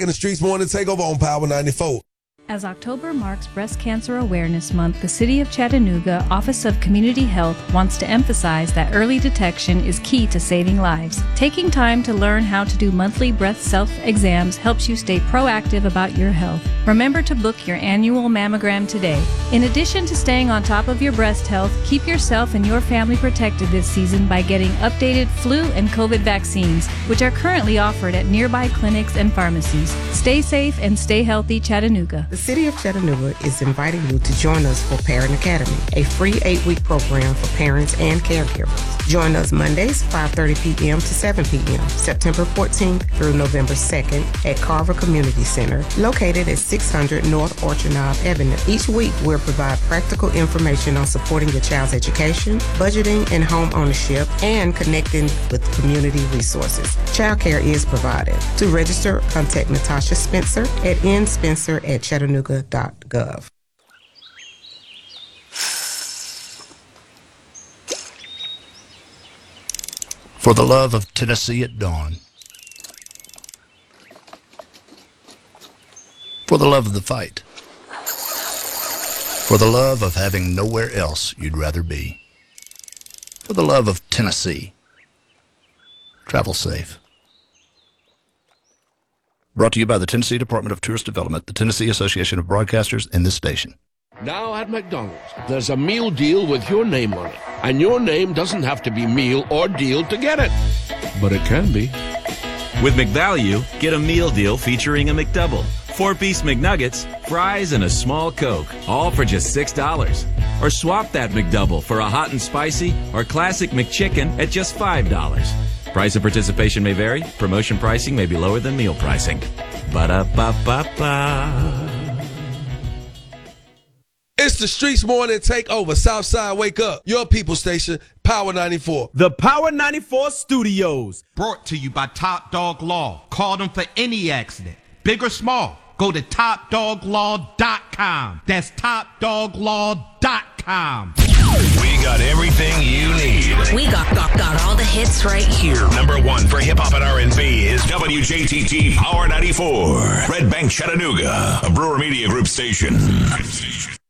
In the Streets Morning Takeover on Power 94. As October marks Breast Cancer Awareness Month, the City of Chattanooga Office of Community Health wants to emphasize that early detection is key to saving lives. Taking time to learn how to do monthly breast self-exams helps you stay proactive about your health. Remember to book your annual mammogram today. In addition to staying on top of your breast health, keep yourself and your family protected this season by getting updated flu and COVID vaccines, which are currently offered at nearby clinics and pharmacies. Stay safe and stay healthy, Chattanooga. The City of Chattanooga is inviting you to join us for Parent Academy, a free 8-week program for parents and caregivers. Join us Mondays, 5:30 p.m. to 7 p.m., September 14th through November 2nd at Carver Community Center, located at 600 North Orchard Knob Avenue. Each week, we'll provide practical information on supporting your child's education, budgeting and home ownership, and connecting with community resources. Childcare is provided. To register, contact Natasha Spencer at nspencer@chattanooga.gov. For the love of Tennessee at dawn. For the love of the fight. For the love of having nowhere else you'd rather be. For the love of Tennessee. Travel safe. Brought to you by the Tennessee Department of Tourist Development, the Tennessee Association of Broadcasters, and this station. Now at McDonald's, there's a meal deal with your name on it. And your name doesn't have to be meal or deal to get it. But it can be. With McValue, get a meal deal featuring a McDouble, 4-piece McNuggets, fries, and a small Coke, all for just $6. Or swap that McDouble for a hot and spicy or classic McChicken at just $5. Price of participation may vary. Promotion pricing may be lower than meal pricing. Ba-da-ba-ba-ba. It's the Streets Morning Takeover. Southside, wake up. Your people station, Power 94. The Power 94 Studios. Brought to you by Top Dog Law. Call them for any accident, big or small. Go to TopDogLaw.com. That's TopDogLaw.com. We got everything you need. We got all the hits right here. Number one for hip-hop and R&B is WJTT Power 94. Red Bank, Chattanooga, a Brewer Media Group station.